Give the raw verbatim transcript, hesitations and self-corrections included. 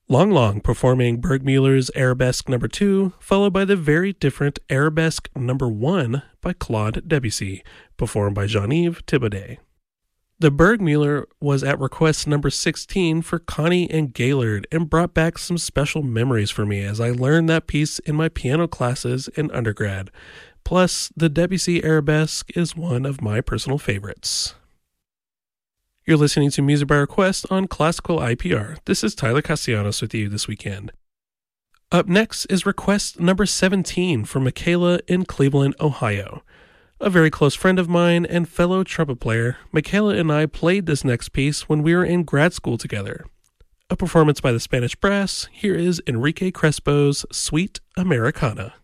Long Long performing Bergmüller's Arabesque number two, followed by the very different Arabesque number one by Claude Debussy, performed by Jean-Yves Thibaudet. The Bergmüller was at request number sixteen for Connie and Gaylord and brought back some special memories for me as I learned that piece in my piano classes in undergrad. Plus, the Debussy Arabesque is one of my personal favorites. You're listening to Music by Request on Classical I P R. This is Tyler Castellanos with you this weekend. Up next is request number seventeen from Michaela in Cleveland, Ohio. A very close friend of mine and fellow trumpet player, Michaela and I played this next piece when we were in grad school together. A performance by the Spanish Brass, here is Enrique Crespo's Suite Americana.